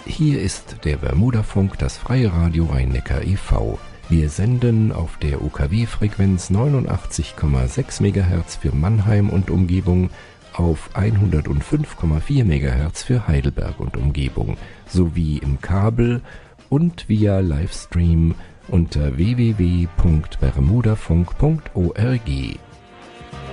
Hier ist der Bermudafunk, das freie Radio Rhein-Neckar e.V. Wir senden auf der UKW-Frequenz 89,6 MHz für Mannheim und Umgebung, auf 105,4 MHz für Heidelberg und Umgebung, sowie im Kabel und via Livestream unter www.bermudafunk.org.